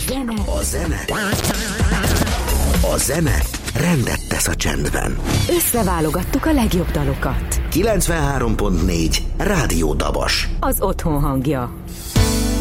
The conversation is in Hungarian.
A zene rendet tesz a csendben. Összeválogattuk a legjobb dalokat. 93.4 Rádió Dabas. Az otthon hangja.